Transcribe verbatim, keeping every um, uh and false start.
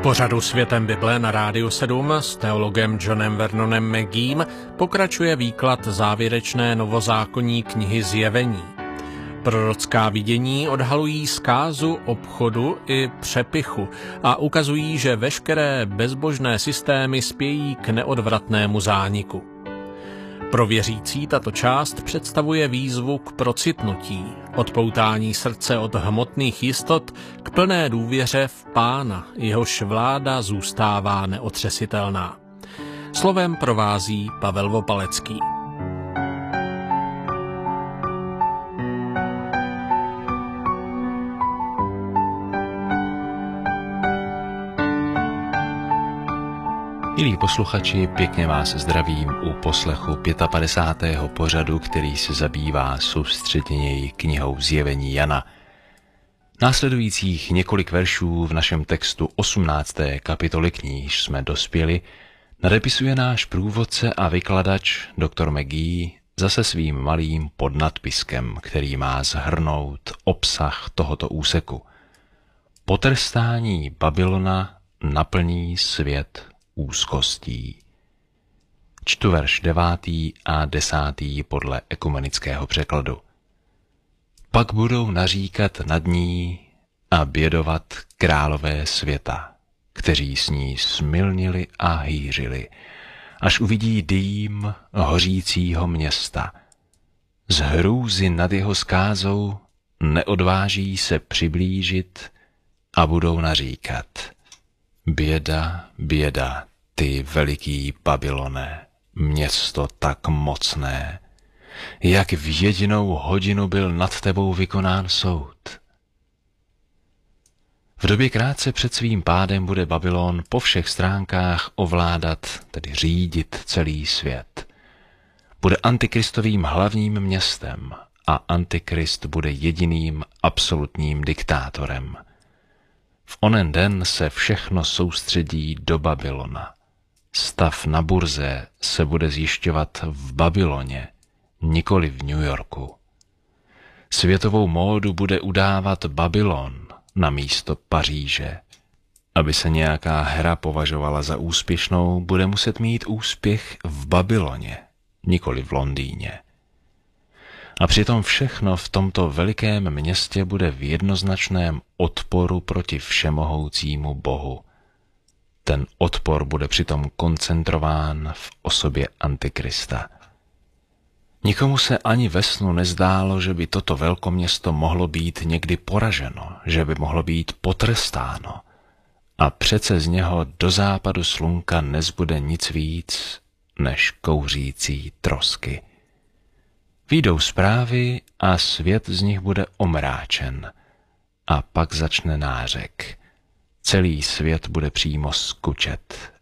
pořadu Světem Bible na Rádiu sedm s teologem Johnem Vernonem McGeem pokračuje výklad závěrečné novozákonní knihy Zjevení. Prorocká vidění odhalují zkázu obchodu i přepichu a ukazují, že veškeré bezbožné systémy spějí k neodvratnému zániku. Pro věřící tato část představuje výzvu k procitnutí, odpoutání srdce od hmotných jistot k plné důvěře v Pána, jehož vláda zůstává neotřesitelná. Slovem provází Pavel Vopalecký. Milí posluchači, pěkně vás zdravím u poslechu padesátého pátého pořadu, který se zabývá soustředěněji knihou Zjevení Jana. Následujících několik veršů v našem textu osmnácté kapitoly, k níž jsme dospěli, nadepisuje náš průvodce a vykladač doktor McGee zase svým malým podnadpiskem, který má shrnout obsah tohoto úseku. Potrestání Babylona naplní svět úzkostí. Čtu verš devátý a desátý podle ekumenického překladu. Pak budou naříkat nad ní a bědovat králové světa, kteří s ní smilnili a hýřili, až uvidí dým hořícího města. Z hrůzy nad jeho skázou neodváží se přiblížit a budou naříkat. Běda, běda, ty veliký Babylone, město tak mocné, jak v jedinou hodinu byl nad tebou vykonán soud. V době krátce před svým pádem bude Babylon po všech stránkách ovládat, tedy řídit celý svět. Bude antikristovým hlavním městem a antikrist bude jediným absolutním diktátorem. V onen den se všechno soustředí do Babylona. Stav na burze se bude zjišťovat v Babyloně, nikoli v New Yorku. Světovou módu bude udávat Babylon na místo Paříže. Aby se nějaká hra považovala za úspěšnou, bude muset mít úspěch v Babyloně, nikoli v Londýně. A přitom všechno v tomto velikém městě bude v jednoznačném odporu proti všemohoucímu Bohu. Ten odpor bude přitom koncentrován v osobě Antikrista. Nikomu se ani ve snu nezdálo, že by toto velkoměsto mohlo být někdy poraženo, že by mohlo být potrestáno. A přece z něho do západu slunka nezbude nic víc než kouřící trosky. Vyjdou zprávy a svět z nich bude omráčen. A pak začne nářek. Celý svět bude přímo skučet